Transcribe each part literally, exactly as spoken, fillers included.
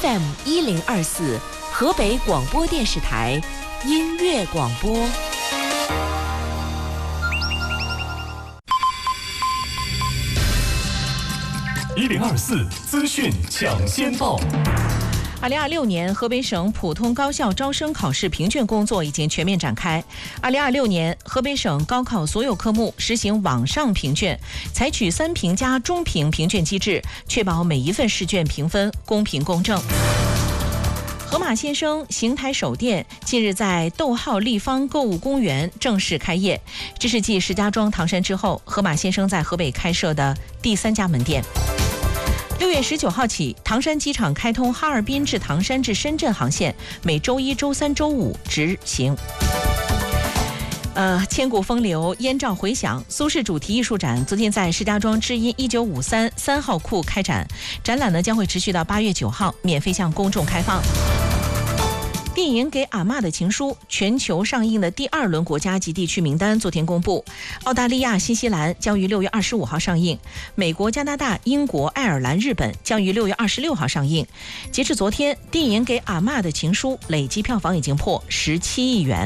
F M 一零二四，河北广播电视台音乐广播。 一零二四资讯抢先报。 二零二六年河北省普通高校招生考试评卷工作已经全面展开。二零二六年，河北省高考所有科目实行网上评卷，采取三评加中评评卷机制，确保每一份试卷评分公平公正。盒马鲜生邢台首店近日在逗号立方购物公园正式开业，这是继石家庄、唐山之后，盒马鲜生在河北开设的第三家门店。六月十九号起，唐山机场开通哈尔滨至唐山至深圳航线，每周一、周三、周五执行。呃，千古风流，燕赵回响。苏轼主题艺术展昨天在石家庄知音一九五三三号库开展，展览呢将会持续到八月九号，免费向公众开放。电影《给阿嬷的情书》全球上映的第二轮国家及地区名单昨天公布，澳大利亚、新西兰将于六月二十五号上映，美国、加拿大、英国、爱尔兰、日本将于六月二十六号上映。截至昨天，电影《给阿嬷的情书》累计票房已经破十七亿元。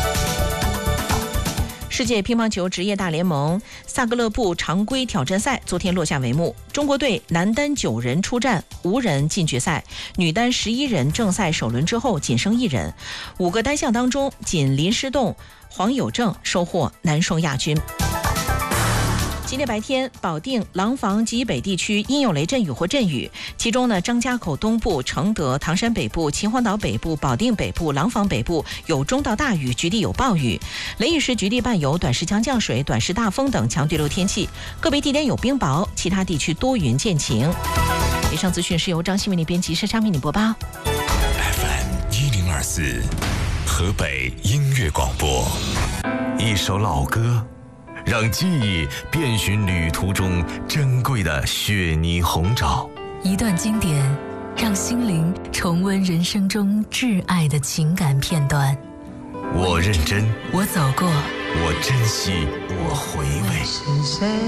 世界乒乓球职业大联盟萨格勒布常规挑战赛昨天落下帷幕，中国队男单九人出战，无人进决赛，女单十一人正赛首轮之后仅剩一人，五个单项当中，仅林诗栋、黄有正收获男双亚军。今天白天，保定、廊坊及北地区阴有雷阵雨或阵雨，其中呢，张家口东部、承德、唐山北部、秦皇岛北部、保定北部、廊坊北部有中到大雨，局地有暴雨，雷雨时局地伴有短时强降水、短时大风等强对流天气，个别地点有冰雹，其他地区多云见晴。以上资讯是由张新闻的编辑施昌为你播报。 F M 一零二四，河北音乐广播，一首老歌。让记忆遍寻旅途中珍贵的雪泥红枣， 一段经典，让心灵重温人生中挚爱的情感片段。 我认真， 我走过， 我珍惜，我回味。 是谁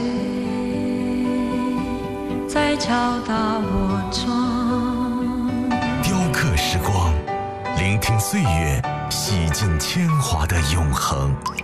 在敲打我窗？ 雕刻时光，聆听岁月洗尽铅华的永恒。